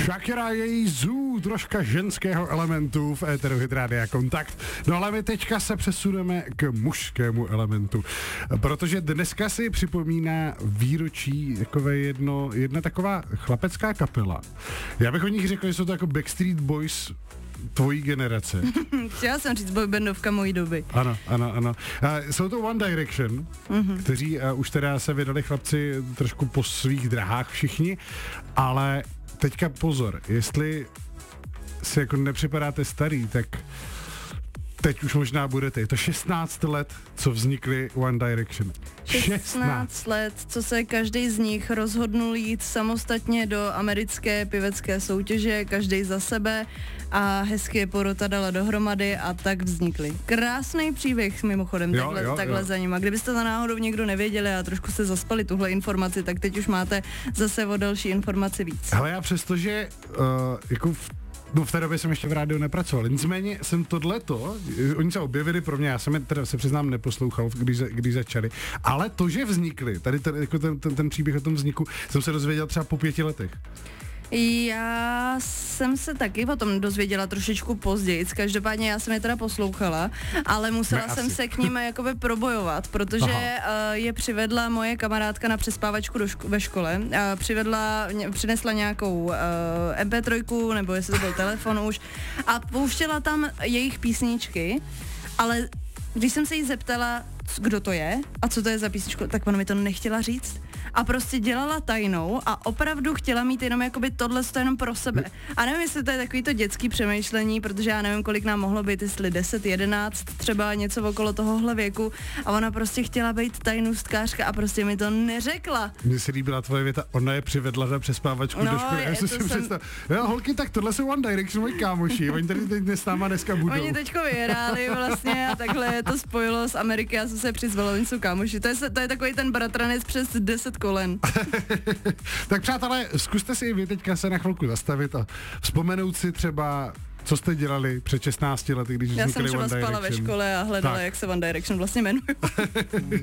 Shakira, její Zoo, troška ženského elementu v éteru Hit Rádia Kontakt. No ale my teďka se přesuneme k mužskému elementu, protože dneska si připomíná výročí jedna taková chlapecká kapela. Já bych o nich řekl, že jsou to jako Backstreet Boys tvojí generace. Chtěla jsem říct boybandovka mojí doby. Ano. Jsou to One Direction, kteří už teda se vydali chlapci trošku po svých drahách všichni, ale teďka pozor, jestli si jako nepřipadáte starý, tak teď už možná budete. Je to 16 let, co vznikly One Direction. 16 let, co se každý z nich rozhodnul jít samostatně do americké pěvecké soutěže, každý za sebe a hezky je porota dala dohromady a tak vznikly. Krásný příběh mimochodem, takhle za nima. Kdybyste to náhodou někdo nevěděli a trošku se zaspali tuhle informaci, tak teď už máte zase o další informaci víc. Ale já přestože v té době jsem ještě v rádiu nepracoval, nicméně jsem tohleto, oni se objevili pro mě, já jsem je teda se přiznám neposlouchal, když začali, ale to, že vznikli, tady ten příběh o tom vzniku, jsem se dozvěděl třeba po 5 letech. Já jsem se taky o tom dozvěděla trošičku později, každopádně já jsem je teda poslouchala, ale musela jsem se k ním jakoby probojovat, protože je přivedla moje kamarádka na přespávačku ve škole, přinesla nějakou MP3, nebo jestli to byl telefon už, a pouštěla tam jejich písničky, ale když jsem se jí zeptala, kdo to je a co to je za písničku, tak ona mi to nechtěla říct. A prostě dělala tajnou a opravdu chtěla mít jenom jakoby tohle jenom pro sebe. A nevím, jestli to je takový to dětský přemýšlení, protože já nevím, kolik nám mohlo být, jestli 10, 11, třeba něco okolo tohohle věku. A ona prostě chtěla být tajnůstkářka a prostě mi to neřekla. Mně se líbila tvoje věta, ona je přivedla na přespávačku do školy. Já si představ. Jo, holky, tak tohle jsou One Direction, moji kámoši, oni tady teď s náma dneska budou. Oni teďko vyhráli vlastně a takhle to spojilo z Ameriky, já jsem se přizvala, oni jsou kámoši. To je takový ten bratranec přes 10 kolen. Tak přátelé, zkuste si vy teďka se na chvilku zastavit a vzpomenout si třeba, co jste dělali před 16 lety, když vznikly One Direction. Já jsem třeba spala ve škole a hledala, jak se One Direction vlastně jmenuje.